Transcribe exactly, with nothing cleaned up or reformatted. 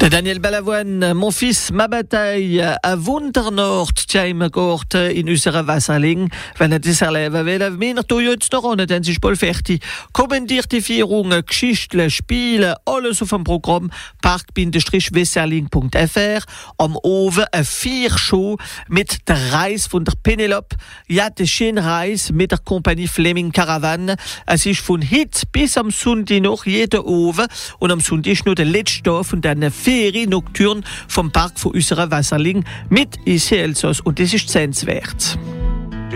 De Daniel Balavoine, mon fils, ma bataille, a Wundernord, tjaim gort in unserer Wasserling, wenn er das erleben will, meiner du jetzt noch nicht, dann ist voll fertig. Kommandiertifierungen, Geschichten, Spiele, alles auf dem Programm park Wasserling punkt f r. Am Oven eine Vier-Show mit der Reise von der Penelope. Ja, die schöne Reise mit der Kompanie Fleming Caravan. Es ist von heute bis am Sonntag noch jeder Oven und am Sonntag ist nur der letzte Tag von diesen Ferie Nocturne vom Park von unserer Wasserling mit I C Elsass und das ist sehenswert.